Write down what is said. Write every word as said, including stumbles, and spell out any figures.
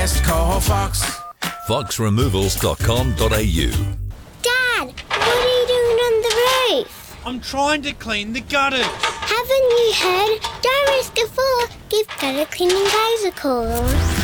Just call Fox. fox removals dot com dot a u. Dad, what are you doing on the roof? I'm trying to clean the gutters. Haven't you heard? Don't risk a fall. Give gutter cleaning guys a call.